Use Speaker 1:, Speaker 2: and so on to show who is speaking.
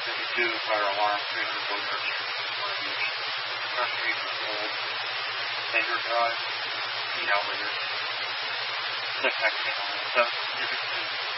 Speaker 1: 52 fire alarm, 300 voters, frustrated with old Sanger drive, 8 hours later, the text came on. So,